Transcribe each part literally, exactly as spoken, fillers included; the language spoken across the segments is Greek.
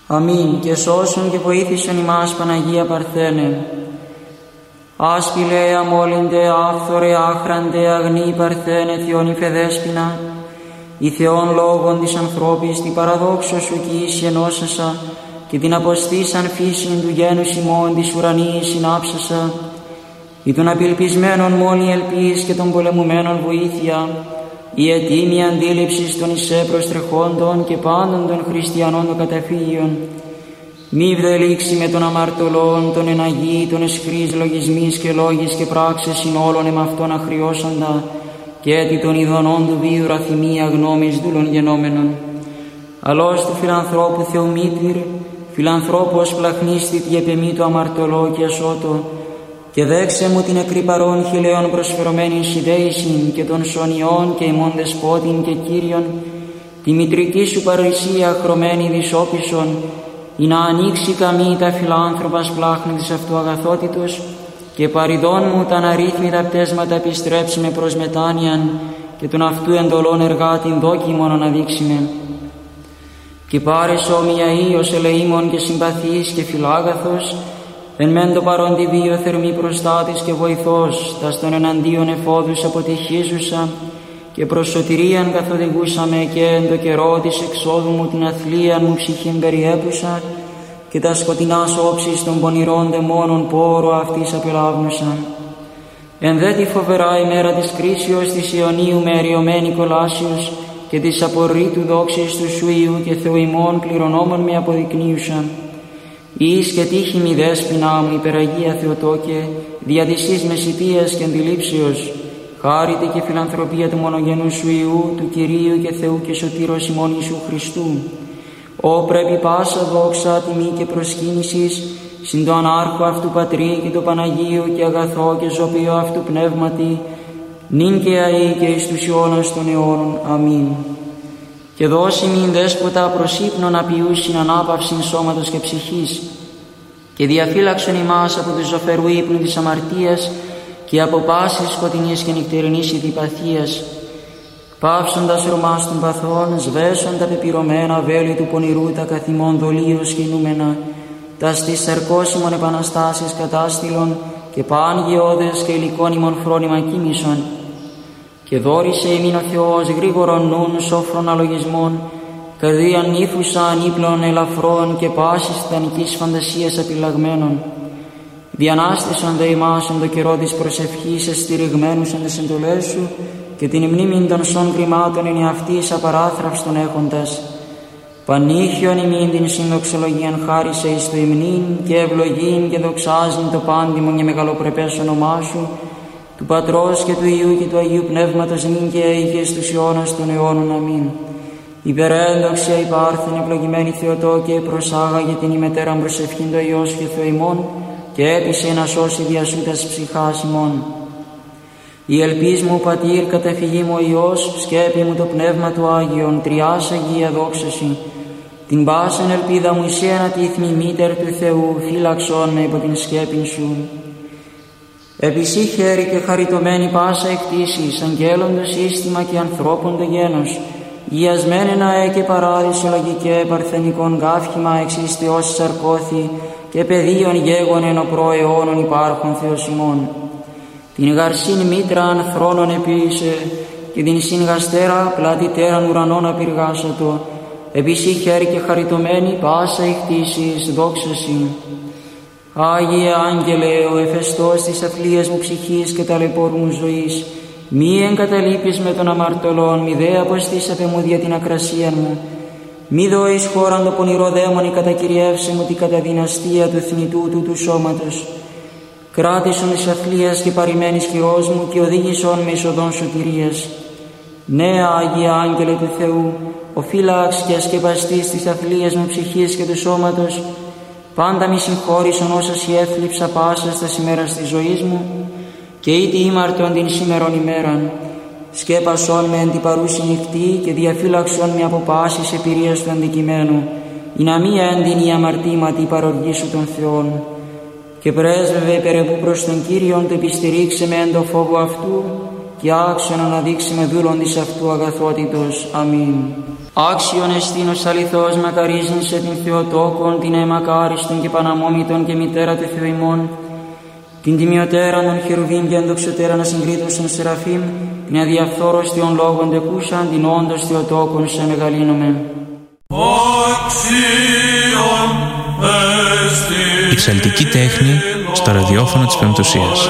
Αμήν. Και σώσον και βοήθησον ημάς, Παναγία Παρθένε. Άσπηλε, αμόλυντε, άφθορε, άχραντε, αγνή Παρθένε, Θεόν υφεδέσποινα, η Θεόν λόγων της ανθρώπης, την παραδόξο σου κι εις ενώσασα, και την αποστήσαν φύσιν του γένους ημών της ουρανής συνάψασα, ή των απελπισμένων μόνη ελπίς και των πολεμουμένων βοήθεια, η ετοίμη αντίληψης των εισέ προστρεχόντων και πάντων των χριστιανών των καταφύγιων. Μη βδελήξει με των αμαρτωλών, των εναγεί, των εσχρείς λογισμής και λόγης και πράξες συν όλων εμαυτών αχριώσαντα, και έτι των ειδονών του βίου ραθυμία γνώμης δούλων γενόμενων. Αλώς του φιλανθρώπου Θεομήτηρ, φιλανθρώπος πλαχνίστη τη επεμή του αμαρτωλό και ασώτο, και δέξε μου την εκρή παρών χιλέων προσφερωμένην συντέησιν και των σωνιών και ημών δεσπότην και Κύριον, τη μητρική σου παρουσία χρωμένη δυσόπισον, ή να ανοίξει καμή τα φιλάνθρωπας πλάχνη της αυτού αγαθότητος, και παριδών μου τα αναρρύθμιτα πτέσματα επιστρέψιμε προς μετάνοιαν, και τον αυτού εντολών εργάτην δόκιμον αναδείξιμε. Και πάρες όμοια ίος ελεήμων και συμπαθής και φιλάγαθος, εν μεν το παρόν τη βίο θερμή προστάτης και βοηθός, τας των εναντίον εφόδους αποτυχίζουσα, και προς σωτηρίαν καθοδηγούσαμε, και εν το καιρό της εξόδου μου την αθλίαν μου ψυχήν περιέπουσα, και τα σκοτεινάς όψεις των πονηρών δαιμόνων πόρο αυτής απελάβνουσα. Εν δε τη φοβερά ημέρα της κρίσεως της Ιωνίου με εριωμένη κολάσιος, και της απορρίτου δόξης του σου Υιού και Θεού ημών κληρονόμων με αποδεικνύουσαν. Εις και τύχη μη δέσποινά μου υπεραγία Θεοτόκε, δια της εις μεσητείας και αντιλήψεως, χάρητη και φιλανθρωπία του μονογενού σου Υιού, του Κυρίου και Θεού και Σωτήρος ημών Ιησού Χριστού. Ω πρέπει πάσα δόξα, τιμή και προσκύνησης, συν το ανάρχο αυτού Πατρί και το Παναγίου και αγαθό και ζωπίο αυτού Πνεύματι, νυν και αεί και εις τους αιώνας των αιώνων. Αμήν. Και δώσει μην δέσποτα προς ύπνον απειούσιν ανάπαυσιν σώματος και ψυχής, και διαφύλαξον ημάς από του ζωφερού ύπνου της αμαρτίας και από πάσης σκοτεινής και νυχτερινής ειδιπαθίας, πάυσοντας ρωμάς των παθών, σβέσον τα πεπυρωμένα βέλη του πονηρού τα καθημών δολίως κινούμενα, τα στις σαρκώσιμων επαναστάσεις κατάστηλων και πάνγιώδες και υλικόνιμων φρόνημα κοίμησον. Και δόρισε ημίν ο Θεός γρήγορον νουν σόφρον αλογισμών, καρδίαν νύφουσαν ύπλων ελαφρών και πάσης τιτανικής φαντασίας απειλαγμένων. Διανάστησον δε ημάς εν το καιρό της προσευχής εστηριγμένους εν τις εντολές σου, και την μνήμην των σών κρυμάτων εν αυτής απαράθραυστον έχοντας. Πανήχιον ημίν την συνδοξολογίαν χάρισε εις το υμνήν, και ευλογήν και δοξάζειν το πάντιμον και μεγαλοπρεπές όνομά σου, του Πατρός και του Υιού και του Αγίου Πνεύματος νυν και αεί και στους αιώνας των αιώνων. Αμήν. Υπερέντοξια υπάρχθεν ευλογημένη Θεοτόκε, προσάγαγε την ημετέραν προσευχήν το Υιός και Θεό ημών, και έπεισε να σώσει δια σου τας ψυχάς ημών. Η ελπίς μου Πατήρ, καταφυγή μου ο Υιός, σκέπη μου το Πνεύμα του Άγιον, τριάς Αγία δόξαση. Την πάσαν ελπίδα μου εισέ ανατίθμη μήτερ του Θεού, φύλαξον με υπό την σκέπην σου. Επισή χέρι και χαριτωμένη πάσα εκτίσεις, αγγέλων το σύστημα και ανθρώπων το γένος, γιασμένενα ε και παράδεισο λογικέ παρθενικών γάφχημα εξίστε όσοι σαρκώθη, και πεδίων γέγον εν ο προαιώνων υπάρχων Θεός ημών. Την γαρσήν μήτραν θρόνων επίησε, και την συγγαστέρα πλατητέραν ουρανών απειργάσατο, επισή χέρι και χαριτωμένη πάσα εκτίσεις, δόξαση. Άγιε Άγγελε, ο εφεστός της αθλίας μου ψυχής και ταλαιπώρου μου ζωής, μη εγκαταλείπεις με τον αμαρτωλόν, μη δε αποστήσαπε μου δια την ακρασία μου, μη δώεις χώραν το πονηρό δαίμονι κατακυριεύσε μου την καταδυναστία του θνητού του του σώματος. Κράτησον της αθλίας και παρημένης χειρός μου και οδήγησον με εις οδόν σωτηρίας. Ναι, Άγιε Άγγελε του Θεού, ο φύλαξ και ασκεπαστής της αθλίας μου ψυχής και του σώματος, πάντα μη συγχώρησον όσα σοι έθλιψα πάσα στα ημέρας της ζωής μου, και ήτι ήμαρτον την σήμερον ημέραν. Σκέπασον με εν την παρούση νυχτή και διαφύλαξον με από πάσης επηρείας του αντικειμένου, ή να μη έντυνη αμαρτήματι παροργή σου των Θεών. Και πρέσβευε περεπού προς τον Κύριον, το επιστηρίξε με εν το φόβο αυτού, και άξιον αναδείξει με δούλον της αυτού αγαθότητος. Αμήν. Άξιον εστίνος αληθώς μακαρίζειν σε την Θεοτόκον, την αιμακάριστον και παναμόμητον και μητέρα του Θεού ημών, την τιμιωτέραν των χερουβίμ και ενδοξωτέραν ασυγκρίτωσον Σεραφείμ, την αδιαφθόρωστιον λόγων τεκούσαν, την όντως Θεοτόκον σε μεγαλύνομεν. Η ψαλτική τέχνη στο ραδιόφωνο της Πεμπτουσίας.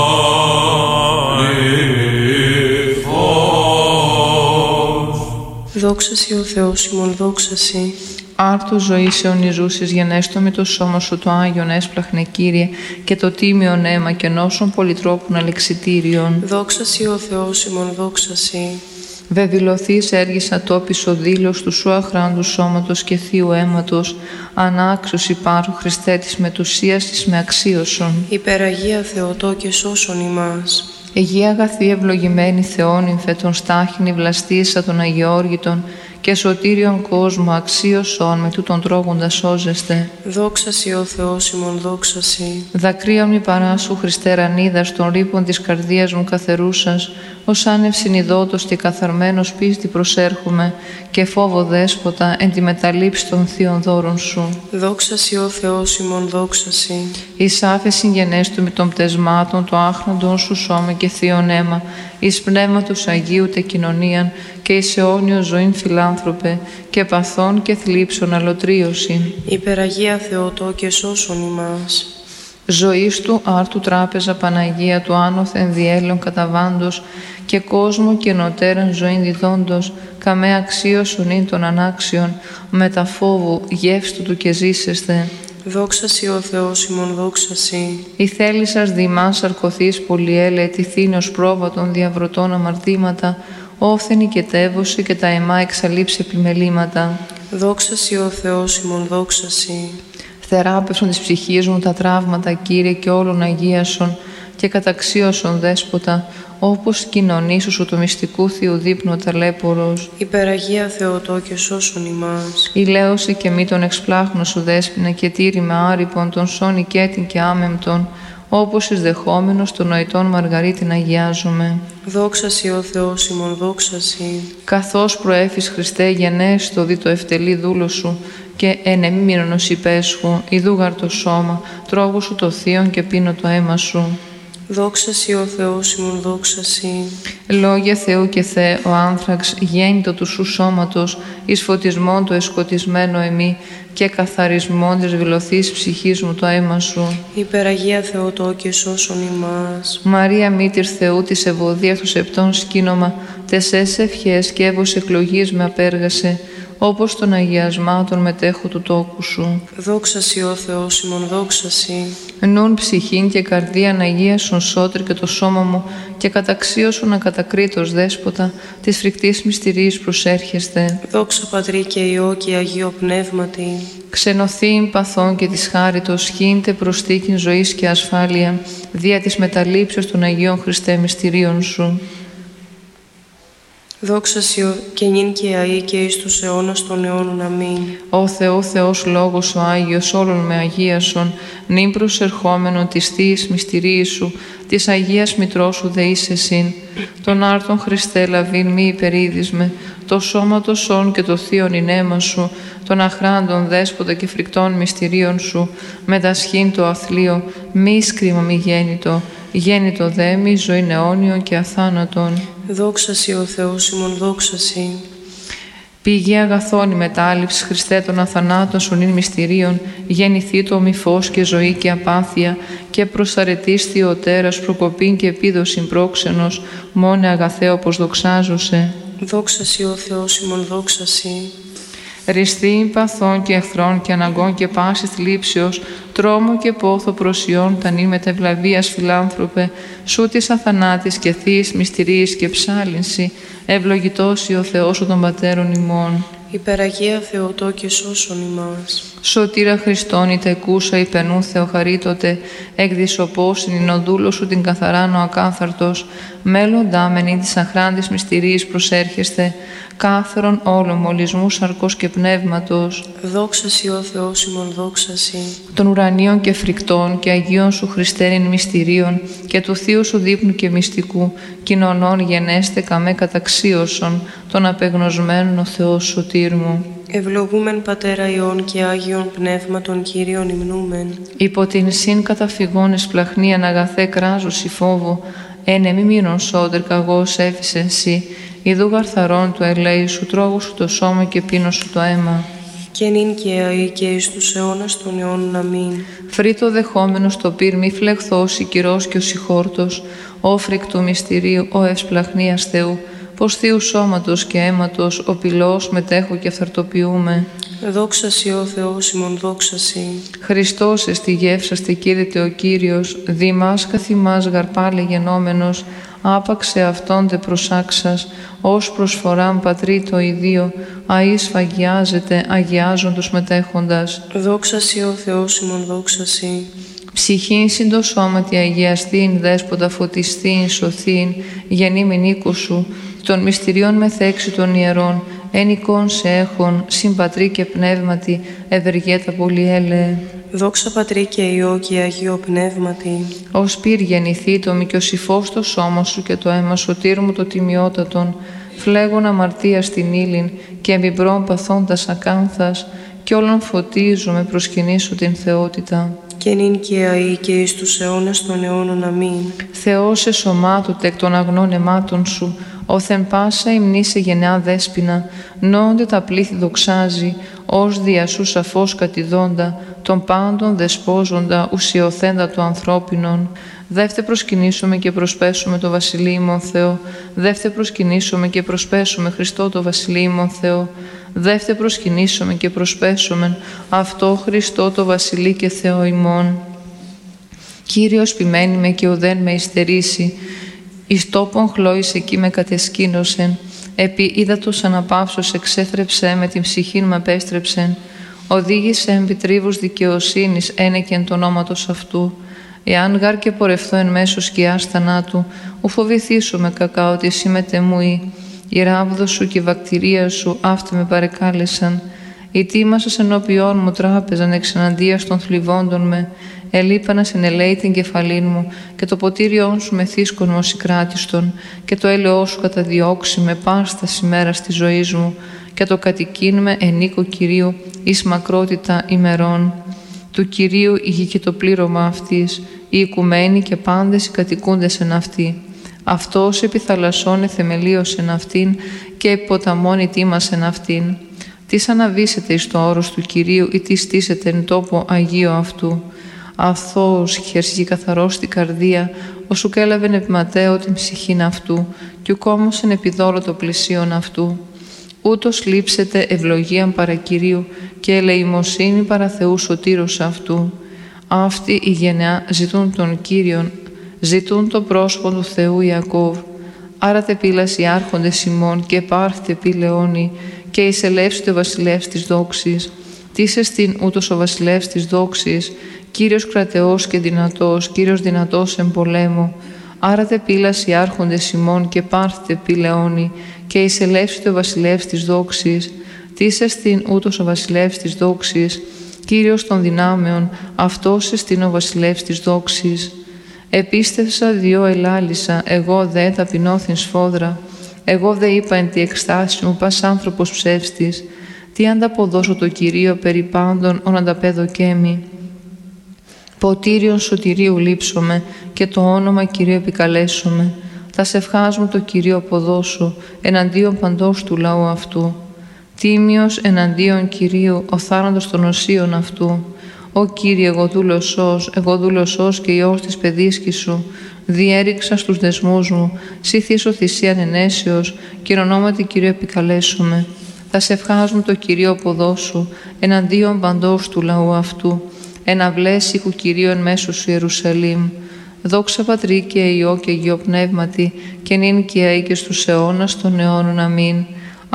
Δόξα Σοι ο Θεός ημών, δόξα Σοι. Άρτου ζωής αιωνιζούσης γενέστο με το σώμα σου το Άγιον έσπλαχνε Κύριε και το τίμιον αίμα και νόσων πολυτρόπων αλεξιτήριων. Δόξα Σοι ο Θεός ημών, δόξα Σοι. Βεβηλωθείς έργησα τόπις ο δήλος του σου αχράντου σώματος και θείου αίματος, ανάξιος υπάρχου Χριστέ της μετουσίας της με αξίωσον. Υπεραγία Θεοτό και σώσον ημάς. Αιγεία αγαθή ευλογημένη Θεόν ημφε των στάχινη βλαστήσα των Αγιώργητων και σωτήριον κόσμο αξίωσον με τούτον τρώγοντα σώζεστε. Δόξα Σοι ο Θεός ημών, δόξα Σοι. Δακρύα μη παράσου Χριστέ ρανίδας των ρήπων της καρδίας μου καθερούσας, ως άνευ συνειδότος και καθαρμένος πίστη προσέρχομαι και φόβο δέσποτα εν τη μεταλήψη των θείων δώρων σου. Δόξα Σοι ο Θεός ημών, δόξα Σοι. Εις άφεσιν γενέστου με των πτεσμάτων το άχνοντον σου σώμα και θείον αίμα, εις πνεύματος Αγίου τε κοινωνίαν και εις αιώνιο ζωήν φιλάνθρωπε και παθών και θλίψων αλωτρίωσιν. Υπεραγία Θεοτό και σώσον ημάς. Ζωής του άρτου τράπεζα Παναγία του άνωθεν διέλεον καταβάντος και κόσμο και νοτέραν ζωήν διδόντος, καμέ αξίωσον ειν των ανάξιων, μετα φόβου γεύστου του και ζήσεστε. Δόξα Σοι ο Θεός ημών, δόξα Σοι. Η θέλησας δημάς αρκωθείς πολυέλε, τυθήνος πρόβατον διαβρωτών αμαρτήματα, όφθενη και τεύωση και τα αιμά εξαλείψε επιμελήματα. Δόξα Σοι ο Θεός ημών, δόξα Σοι. Θεράπευσον της ψυχής μου τα τραύματα, Κύριε, και όλων αγίασον και καταξίωσον δέσποτα, όπως κοινωνήσου σου το μυστικού Θείου δείπνου ταλέπορος. Υπεραγία Θεοτό και σώσον ημάς. Ηλέωσε και μη τον εξπλάχνο σου δέσποινα και τήρη με άρρυπον τον σώνη κέτην και άμεμπτον, όπως εις δεχόμενος των νοητών Μαργαρίτην αγιάζομαι. Δόξα Σοι ο Θεός ημών, δόξα Σοι. Καθώς προέφης Χριστέ γενέστο δι το ευτελή δούλο σου και εν εμίμηρονος υπέσχου, ιδούγαρ το σώμα, τρώγω σου το θείον και πίνω το αίμα σου. Δόξα Σοι ο Θεός ημών, δόξα Σοι. Λόγια Θεού και Θεέ, ο άνθραξ γέννητο του σου σώματος, εις φωτισμόν το εσκοτισμένο εμεί και καθαρισμόν της βιλωθής ψυχής μου το αίμα σου. Υπεραγία Θεοτό και σώσον ημάς. Μαρία μήτηρ Θεού της ευωδίας του σεπτών σκήνομα, τεσές ευχές και έβος εκλογής με απέργασε, όπως των αγιασμάτων μετέχου του τόκου σου. Δόξα Σοι ο Θεός ημών, δόξα Σοι. Νουν ψυχήν και καρδίαν αγίασον σώτρι και το σώμα μου και καταξίωσον ακατακρίτως δέσποτα της φρικτής μυστηρίας προσέρχεστε. Δόξα Πατρί και Υιό και Αγίο Πνεύματι. Ξενωθήν παθών και της χάριτος χύντε προστίκην ζωής και ασφάλεια δια της μεταλήψεως των Αγίων Χριστέ μυστηρίων σου. Δόξα Σοι και νυν και αεί και εις τους αιώνας των αιώνων. Αμήν. Ω Θεό Θεός Λόγος ο Άγιος όλων με αγίασον, νυν προσερχόμενον της Θείας μυστηρίας σου, της Αγίας Μητρός σου δεείς εσύν, τον άρτον Χριστέ λαβήν μη υπερίδισμε, το σώμα το σών και το θείον ηνέμα σου, των αχράντων δέσποτα και φρικτών μυστηρίων σου, με τα σχήν το αθλείο, μη σκρίμα μη γέννητο, γέννητο δε μη ζωήν αιώνιον και αθάνατον. Δόξα Σοι ο Θεός ημών, δόξα Σοι. Πηγή αγαθών η μετάληψη Χριστέ των αθανάτων σου νυν μυστηρίων, γεννηθεί το μη φως και ζωή και απάθεια, και προσαρετής Θεοτέρας προκοπήν και επίδοσιν πρόξενος, μόνε αγαθέ όπως δοξάζωσε. Δόξα Σοι ο Θεός ημών, δόξα Σοι. Ριστή παθών και εχθρών και αναγκών και πάσης θλίψεως, τρόμο και πόθο προσιών τα νυν μετευλαβίας φιλάνθρωπε, σου της αθανάτης και θείας μυστηρίας και ψάλυνση, ευλογητός ο Θεός ο των πατέρων ημών. Υπεραγία Θεοτό και σώσον ημάς. Σωτήρα Χριστόν, είτε εκούσα υπενού Θεοχαρίτωτε, εκδισωπός εν ο δούλος σου την καθαράν ο ακάθαρτος, μέλλοντά μεν της αχράντης μυστηρίας προσέρχεστε, κάθαρον όλων μολυσμού σαρκός και πνεύματος. Δόξα Σοι ο Θεός ημών, δόξα Σοι. Των ουρανίων και φρικτών και Αγίων σου Χριστέριν μυστηρίων και του Θείου σου δείπνου και μυστικού, κοινωνών γενέστε καμέ καταξίωσον, των απεγνωσμένων ο Θεός σωτήρ μου. Ευλογούμεν Πατέρα Υιών και Άγιον Πνεύματον Κύριον υμνούμεν. Υπό την συν καταφυγών εσπλαχνίαν αγαθέ κράζωση φόβο, ένε μη μείνον σώτερ καγός έφυσεν σοι, ιδού γαρθαρών του ελέη σου, τρώγου σου το σώμα και πίνω σου το αίμα. Και νυν και αεί και εις τους αιώνας των αιώνων. Αμήν. Φρύτο δεχόμενος το πυρ μη φλεχθός, η κυρός και ο συγχόρτος, ο φρικτού μυστηρίου, ο ευσπλαχνίας Θεού, πως Θείου σώματος και αίματος, ο πυλός μετέχω και αυθαρτοποιούμε. Δόξα Σοι ο Θεός ημών, δόξα Σοι. Χριστός εστι γεύσαστε κήρυτε ο Κύριος, δήμας καθημάς γαρπάλε γενόμενος, άπαξε αυτόν τε προσάξας, ως προσφοράν πατρί το ιδίο, αΐ σφαγιάζεται, αγιάζον τους μετέχοντας. Δόξα Σοι ο Θεός ημών, δόξα Σοι. Ψυχήν συν το σώματι αγιαστήν, δέσποτα φωτιστήν, σωθήν, γεννήμην οίκου σου, των μυστηριών μεθέξι των ιερών, εν εικόν σε έχων, συν πατρί και πνεύματι, ευεργέτα πολυέλεε. Δόξα Πατρί και Υιό και Αγίο Πνεύματι. Ως πυρ γεννηθεί το μικιοσυφός το σώμα σου και το αίμα σωτήρ μου το τιμιότατον, φλέγον αμαρτία στην ύλην και εμπιμπρών παθώντας ακάνθας, κι όλων φωτίζομαι προσκυνήσω την θεότητα. Και νυν και αεί και εις τους αιώνας των αιώνων. Αμήν. Θεός εσωμάτωτε εκ των αγνών αιμάτων σου, όθεν πάσα υμνήσε γενεά δέσποινα, νόνται τα πλήθη δοξάζει, ως δια σου σαφώς κατηδόντα, των πάντων δεσπόζοντα, ουσιοθέντα του ανθρώπινων. Δεύτε προσκυνήσουμε και προσπέσουμε το Βασιλείο ημών Θεό, δεύτε προσκυνήσουμε και προσπέσουμε Χριστό το Βασιλείο ημών Θεό, δεύτε προσκυνήσουμε και προσπέσουμε αυτό Χριστό το Βασιλεί και Θεό ημών. Κύριος ποιμένη με και ουδέν με υστερήσει, εις τόπον χλώης εκεί με κατεσκήνωσεν, επί ύδατος αναπαύσος εξέθρεψε με την ψυχήν μ' απέστρεψεν, οδήγησε εν βιτρίβους δικαιοσύνης ένεκεν το ονόματος αυτού. Εάν γάρ και πορευθώ εν μέσω σκιάς θανάτου, ου φοβηθήσω με κακά ότι εσύ μετεμούει. Η ράβδος σου και η βακτηρία σου αύτη με παρεκάλεσαν. Η τίμασας ενώπιόν μου τράπεζαν εξεναντίας των θλιβόντων με. Ελείπανα συνελέει την κεφαλήν μου και το ποτήριόν σου με θύσκον μου συγκράτιστον και το έλεό σου καταδιώξει με πάστα ημέρα τη ζωή μου και το κατοικήν με εν οίκο Κυρίου εις μακρότητα ημερών. Του Κυρίου η γη και το πλήρωμα αυτής, οι οικουμένοι και πάντες οι κατοικούντες εν αυτή. Αυτός επί θαλασσών εθεμελίωσεν αυτήν και επί ποταμών ητήμασεν αυτήν. Τις αναβήσετε εις το όρος του Κυρίου ή τι στήσετε εν τόπο Αγίο αυτού. Αθώος χερσί καθαρός στην καρδία, όσου κέλαβεν επιματέω την ψυχήν αυτού, κι ουκόμωσεν επιδόλο το πλησίον αυτού. Ούτως λείψετε ευλογίαν παρά Κυρίου και ελεημοσύνη παρά Θεού σωτήρος αυτού. Αυτοί η γενεά ζητούν τον Κύριον, ζητούν το πρόσωπο του Θεού Ιακώβ. Άρα τε πύλας οι άρχοντες ημών και πάρθητε πύ λεόνι και εισελεύσετε ο βασιλεύς της δόξης. Τίσε στην ούτως ο βασιλεύς της δόξης, Κύριος κρατεός και δυνατός, Κύριος δυνατός εν πολέμο. Άρα τε πύλας οι άρχοντες ημών και πάρθητε πύ λεόνι και εισελεύσετε ο βασιλεύς της δόξης. Τίσε στην ούτως ο βασιλεύς της δόξης, Κύριος των δυνάμεων, αυτός εστίν ο βασιλεύς της δόξης. Επίστευσα διό ελάλησα, εγώ δε ταπεινώθην σφόδρα. Εγώ δε είπα εν τη εκστάση μου, πας άνθρωπος ψεύστης. Τι ανταποδώσω το Κυρίο περί πάντων, ον ανταπέδοκέμι. Ποτήριον σωτηρίου λείψομαι και το όνομα Κυρίου επικαλέσομαι. Τα σευχάς μου το Κυρίο αποδώσω, εναντίον παντός του λαού αυτού. Τίμιος εναντίον Κυρίου, ο θάνατος των οσίων αυτού. Ω Κύριε, εγώ δούλωσός, εγώ δούλωσός και Υιός της παιδίσκης σου, διέριξα στους δεσμούς μου, σύ θύσω θυσίαν ενέσεως, και εν ονόματι Κυρίου επικαλέσομαι. Θα σε ευχάζουν το Κυρίο αποδώσου, εναντίον παντός του λαού αυτού, εναυλές ήχου Κυρίου εν μέσω σου Ιερουσαλήμ. Δόξα Πατρί και Υιό και Αγίο Πνεύματι, και νυν και αεί και στους αιώνας των αιώνων. Αμήν.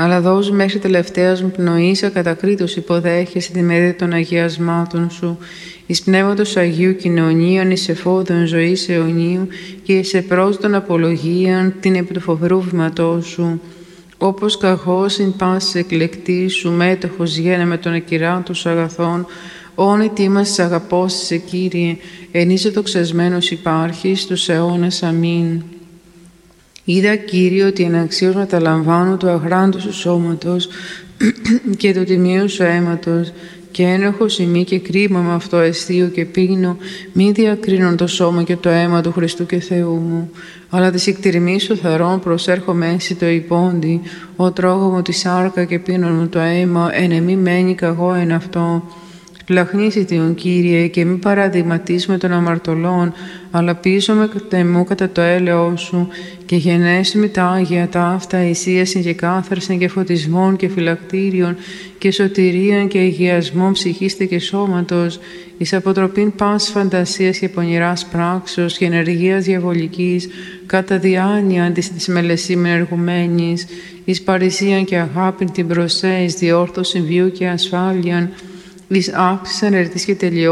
αλλά δώσ' μέχρι τελευταίας μου πνοής ακατακρίτως υποδέχεσαι τη μέδη των αγιασμάτων σου, εις πνεύματος Αγίου κοινωνίαν, εις εφόδων ζωής αιωνίου και εις επρόσδον απολογίαν την επί του φοβερού βήματός σου. Όπως καχώς εν πάσης εκλεκτής σου μέτοχος γένε με τον ακυράτους αγαθών, όν ετοίμας αγαπώς σε Κύριε, εν είσαι δοξασμένος υπάρχεις τους αιώνας. Αμήν. Είδα, Κύριε, ότι αναξίως μεταλαμβάνω του αγράντου σου σώματος και του τιμίου σου αίματος, και ένοχος ημί και κρίμα με αυτό αισθείο και πίνω, μη διακρίνον το σώμα και το αίμα του Χριστού και Θεού μου. Αλλά της εκτιρμής σου θαρών προσέρχομαι εσύ το υπόντι, ο τρώγω μου τη σάρκα και πίνον μου το αίμα, εν εμή μένει καγώ εν αυτό. Πλαχνίσι Τον Κύριε και μη παραδειγματίς με των αμαρτωλών, αλλά πίσω με τεμού κατά το έλεος σου και γενέσου με τα Άγια ταύτα εισίασιν και κάθαρσιν και φωτισμών και φυλακτήριων και σωτηρίαν και αγιασμών ψυχίστε και σώματος, εις αποτροπήν πάσης φαντασίας και πονηράς πράξεως και ενεργείας διαβολικής, κατά διάνοια της της μελεσίμεν εργουμένης, εις παρησίαν και αγάπην την προσέ, εις διόρθωσιν βίου και ασφάλειαν, εις άψης ανερτής και τελειώσεων